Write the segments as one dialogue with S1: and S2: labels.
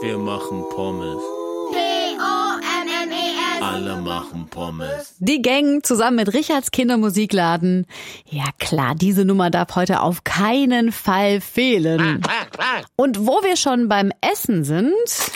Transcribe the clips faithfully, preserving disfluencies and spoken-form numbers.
S1: Wir machen Pommes.
S2: P O M M E S.
S1: Alle machen Pommes.
S3: Die Gang zusammen mit Richards Kindermusikladen. Ja klar, diese Nummer darf heute auf keinen Fall fehlen. Und wo wir schon beim Essen sind...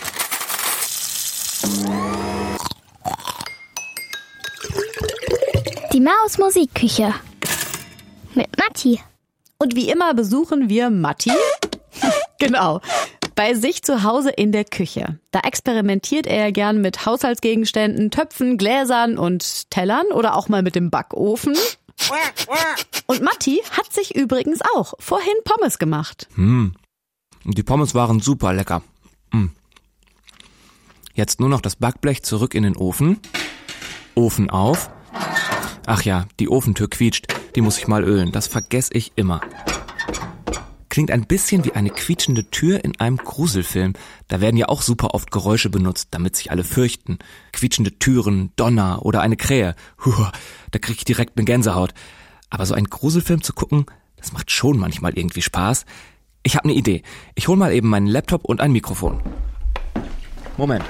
S4: Die Maus Musikküche mit Matti.
S3: Und wie immer besuchen wir Matti. Genau. Bei sich zu Hause in der Küche. Da experimentiert er gern mit Haushaltsgegenständen, Töpfen, Gläsern und Tellern oder auch mal mit dem Backofen. Und Matti hat sich übrigens auch vorhin Pommes gemacht.
S5: Hm. Die Pommes waren super lecker. Hm. Jetzt nur noch das Backblech zurück in den Ofen. Ofen auf. Ach ja, die Ofentür quietscht. Die muss ich mal ölen. Das vergesse ich immer. Klingt ein bisschen wie eine quietschende Tür in einem Gruselfilm. Da werden ja auch super oft Geräusche benutzt, damit sich alle fürchten. Quietschende Türen, Donner oder eine Krähe. Puh, da krieg ich direkt eine Gänsehaut. Aber so einen Gruselfilm zu gucken, das macht schon manchmal irgendwie Spaß. Ich habe eine Idee. Ich hol mal eben meinen Laptop und ein Mikrofon. Moment.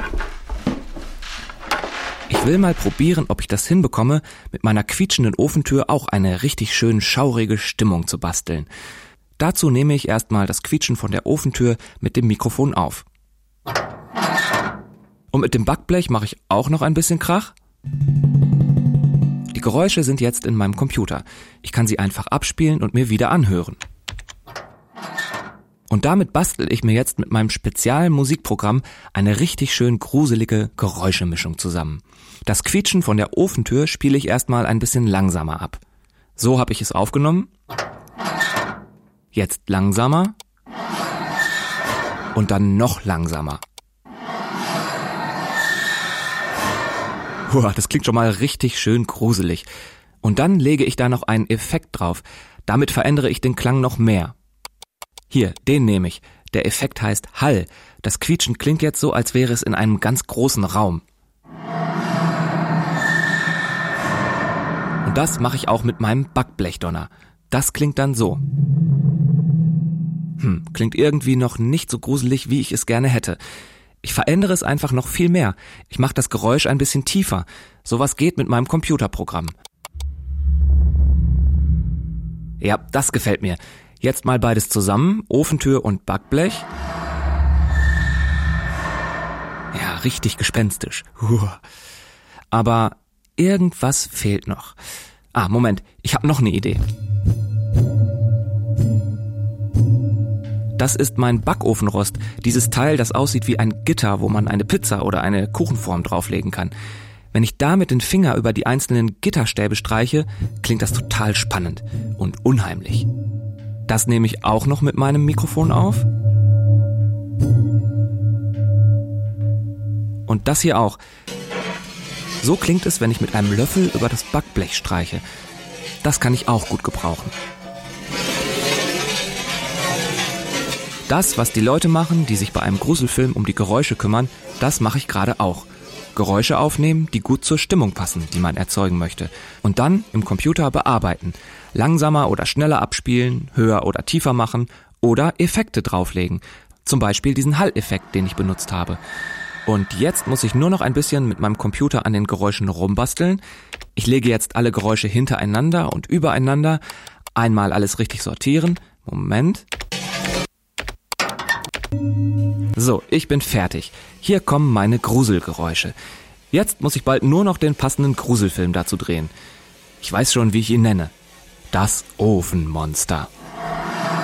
S5: Ich will mal probieren, ob ich das hinbekomme, mit meiner quietschenden Ofentür auch eine richtig schön schaurige Stimmung zu basteln. Dazu nehme ich erstmal das Quietschen von der Ofentür mit dem Mikrofon auf. Und mit dem Backblech mache ich auch noch ein bisschen Krach. Die Geräusche sind jetzt in meinem Computer. Ich kann sie einfach abspielen und mir wieder anhören. Und damit bastel ich mir jetzt mit meinem speziellen Musikprogramm eine richtig schön gruselige Geräuschemischung zusammen. Das Quietschen von der Ofentür spiele ich erstmal ein bisschen langsamer ab. So habe ich es aufgenommen. Jetzt langsamer und dann noch langsamer. Puh, das klingt schon mal richtig schön gruselig. Und dann lege ich da noch einen Effekt drauf. Damit verändere ich den Klang noch mehr. Hier, den nehme ich. Der Effekt heißt Hall. Das Quietschen klingt jetzt so, als wäre es in einem ganz großen Raum. Und das mache ich auch mit meinem Backblechdonner. Das klingt dann so. Hm, klingt irgendwie noch nicht so gruselig, wie ich es gerne hätte. Ich verändere es einfach noch viel mehr. Ich mache das Geräusch ein bisschen tiefer. Sowas geht mit meinem Computerprogramm. Ja, das gefällt mir. Jetzt mal beides zusammen, Ofentür und Backblech. Ja, richtig gespenstisch. Puh. Aber irgendwas fehlt noch. Ah, Moment, ich habe noch eine Idee. Das ist mein Backofenrost, dieses Teil, das aussieht wie ein Gitter, wo man eine Pizza oder eine Kuchenform drauflegen kann. Wenn ich da mit dem Finger über die einzelnen Gitterstäbe streiche, klingt das total spannend und unheimlich. Das nehme ich auch noch mit meinem Mikrofon auf. Und das hier auch. So klingt es, wenn ich mit einem Löffel über das Backblech streiche. Das kann ich auch gut gebrauchen. Das, was die Leute machen, die sich bei einem Gruselfilm um die Geräusche kümmern, das mache ich gerade auch. Geräusche aufnehmen, die gut zur Stimmung passen, die man erzeugen möchte. Und dann im Computer bearbeiten. Langsamer oder schneller abspielen, höher oder tiefer machen oder Effekte drauflegen. Zum Beispiel diesen Hall-Effekt, den ich benutzt habe. Und jetzt muss ich nur noch ein bisschen mit meinem Computer an den Geräuschen rumbasteln. Ich lege jetzt alle Geräusche hintereinander und übereinander. Einmal alles richtig sortieren. Moment. So, ich bin fertig. Hier kommen meine Gruselgeräusche. Jetzt muss ich bald nur noch den passenden Gruselfilm dazu drehen. Ich weiß schon, wie ich ihn nenne. Das Ofenmonster.